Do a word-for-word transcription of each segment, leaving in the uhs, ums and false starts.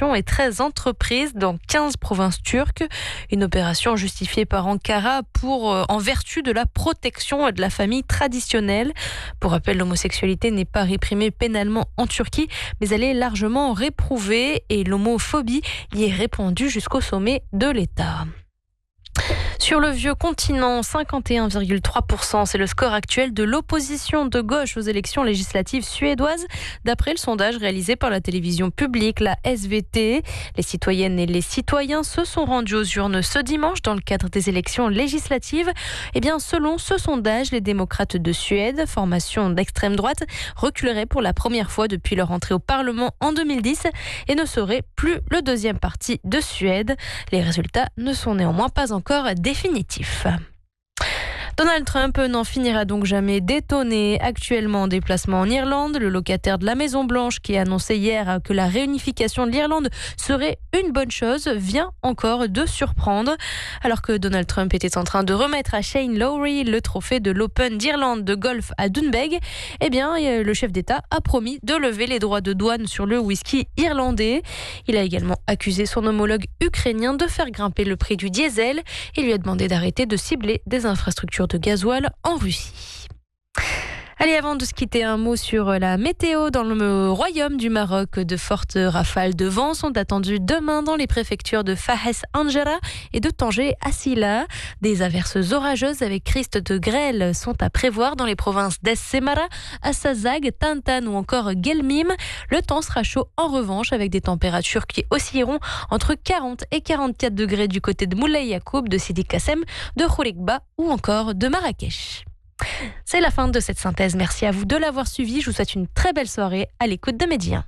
populations et treize entreprises dans quinze provinces turques. Une opération justifiée par Ankara pour, euh, en vertu de la protection de la famille traditionnelle. Pour rappel, l'homosexualité n'est pas réprimée pénalement en Turquie, mais elle est largement réprouvée et l'homophobie y est répandue jusqu'au sommet de l'État. Sur le vieux continent, cinquante et un virgule trois pour cent, c'est le score actuel de l'opposition de gauche aux élections législatives suédoises, d'après le sondage réalisé par la télévision publique, la S V T. Les citoyennes et les citoyens se sont rendus aux urnes ce dimanche dans le cadre des élections législatives. Eh bien, selon ce sondage, les démocrates de Suède, formation d'extrême droite, reculeraient pour la première fois depuis leur entrée au Parlement en deux mille dix et ne seraient plus le deuxième parti de Suède. Les résultats ne sont néanmoins pas encore définitifs. Définitif. Donald Trump n'en finira donc jamais d'étonner. Actuellement en déplacement en Irlande, le locataire de la Maison-Blanche qui a annoncé hier que la réunification de l'Irlande serait une bonne chose vient encore de surprendre. Alors que Donald Trump était en train de remettre à Shane Lowry le trophée de l'Open d'Irlande de golf à Doonbeg, eh bien le chef d'État a promis de lever les droits de douane sur le whisky irlandais. Il a également accusé son homologue ukrainien de faire grimper le prix du diesel et lui a demandé d'arrêter de cibler des infrastructures de gasoil en Russie. Allez, avant de se quitter, un mot sur la météo. Dans le royaume du Maroc, de fortes rafales de vent sont attendues demain dans les préfectures de Fahes Anjara et de Tanger Asila. Des averses orageuses avec risque de grêle sont à prévoir dans les provinces d'Es Semara, Assazag, Tantan ou encore Guelmim. Le temps sera chaud en revanche avec des températures qui oscilleront entre quarante et quarante-quatre degrés du côté de Moulay Yacoub, de Sidi Kassem, de Khouribga ou encore de Marrakech. C'est la fin de cette synthèse. Merci à vous de l'avoir suivi. Je vous souhaite une très belle soirée à l'écoute de Média.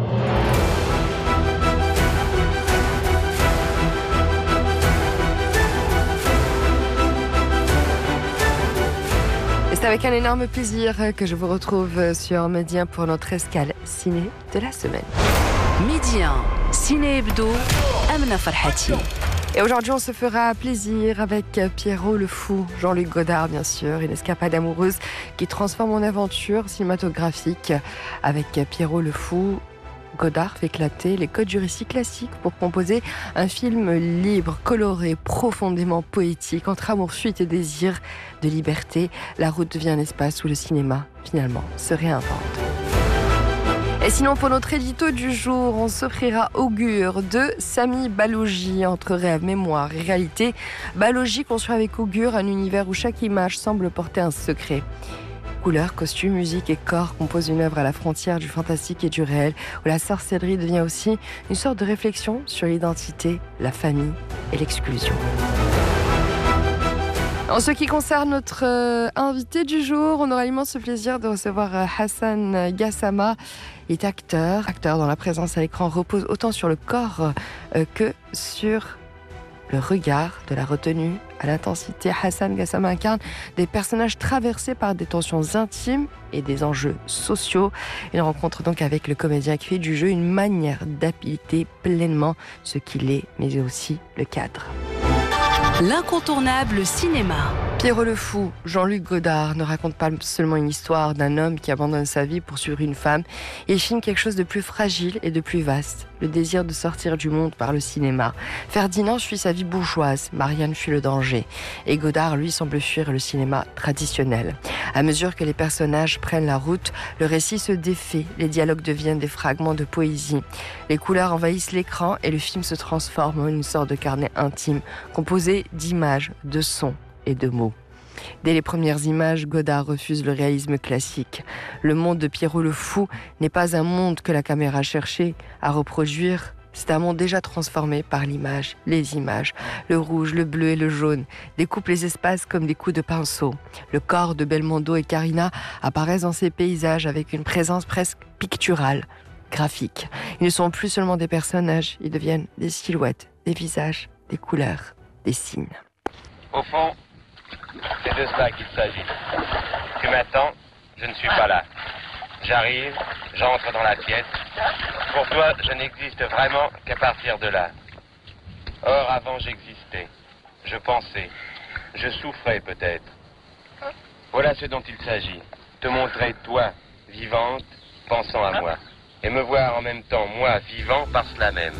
Et c'est avec un énorme plaisir que je vous retrouve sur Média pour notre escale ciné de la semaine. Média, Ciné Hebdo, Amna Farhati. Et aujourd'hui, on se fera plaisir avec Pierrot le Fou, Jean-Luc Godard, bien sûr, une escapade amoureuse qui transforme en aventure cinématographique. Avec Pierrot le Fou, Godard fait éclater les codes du récit classique pour composer un film libre, coloré, profondément poétique, entre amour, fuite et désir de liberté. La route devient un espace où le cinéma, finalement, se réinvente. Et sinon, pour notre édito du jour, on s'offrira Augure de Sami Balogi. Entre rêve, mémoire et réalité, Balogi construit avec Augure un univers où chaque image semble porter un secret. Couleurs, costumes, musique et corps composent une œuvre à la frontière du fantastique et du réel, où la sorcellerie devient aussi une sorte de réflexion sur l'identité, la famille et l'exclusion. En ce qui concerne notre euh, invité du jour, on aura l'immense plaisir de recevoir euh, Hassan Gassama. Il est acteur, acteur dont la présence à l'écran repose autant sur le corps euh, que sur le regard, de la retenue à l'intensité. Hassan Gassama incarne des personnages traversés par des tensions intimes et des enjeux sociaux. Une rencontre donc avec le comédien qui fait du jeu une manière d'habiter pleinement ce qu'il est, mais aussi le cadre. L'incontournable cinéma. Pierrot le Fou, Jean-Luc Godard, ne raconte pas seulement une histoire d'un homme qui abandonne sa vie pour suivre une femme. Il filme quelque chose de plus fragile et de plus vaste, le désir de sortir du monde par le cinéma. Ferdinand suit sa vie bourgeoise, Marianne fuit le danger. Et Godard, lui, semble fuir le cinéma traditionnel. À mesure que les personnages prennent la route, le récit se défait, les dialogues deviennent des fragments de poésie. Les couleurs envahissent l'écran et le film se transforme en une sorte de carnet intime, composé d'images, de sons et de mots. Dès les premières images, Godard refuse le réalisme classique. Le monde de Pierrot le Fou n'est pas un monde que la caméra cherchait à reproduire. C'est un monde déjà transformé par l'image, les images. Le rouge, le bleu et le jaune découpent les espaces comme des coups de pinceau. Le corps de Belmondo et Karina apparaissent dans ces paysages avec une présence presque picturale, graphique. Ils ne sont plus seulement des personnages, ils deviennent des silhouettes, des visages, des couleurs, des signes. Au fond, c'est de cela qu'il s'agit. Tu m'attends, je ne suis pas là. J'arrive, j'entre dans la pièce. Pour toi, je n'existe vraiment qu'à partir de là. Or, avant, j'existais. Je pensais. Je souffrais peut-être. Voilà ce dont il s'agit. Te montrer toi, vivante, pensant à moi. Et me voir en même temps, moi, vivant, par cela même.